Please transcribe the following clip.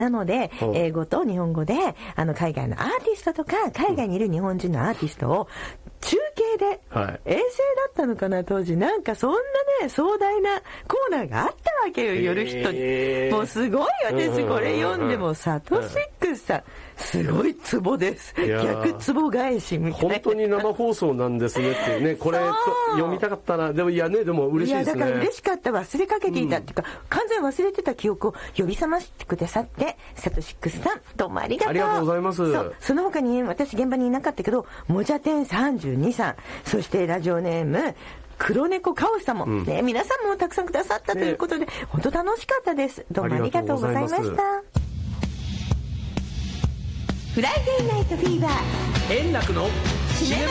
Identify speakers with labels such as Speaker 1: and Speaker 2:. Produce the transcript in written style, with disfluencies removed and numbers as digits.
Speaker 1: なので、英語と日本語で、海外のアーティストとか、海外にいる日本人のアーティストを、中継で、衛星だったのかな、当時。なんかそんなね、壮大なコーナーがあったわけよ、夜ヒットに。もうすごい私これ読んでも、サトシックスさん、すごいツボです。逆ツボ返しみたいな。
Speaker 2: 本当に生放送なんですねっていうね、これ読みたかったな。でもいやね、でも嬉しいですね。
Speaker 1: いや、だから嬉しかった、忘れかけていたっていうか、完全忘れてた記憶を呼び覚ましてくださって、サトシックスさん、どうもありがとう。
Speaker 2: ありがとうございます。
Speaker 1: その他に、私現場にいなかったけど、もじゃてん32さん、そしてラジオネーム、黒猫カオスさんも、ね、皆さんもたくさんくださったということで、本当楽しかったです。どうもありがとうございました。フライデーナイトフィーバー、
Speaker 2: 円楽のシネマ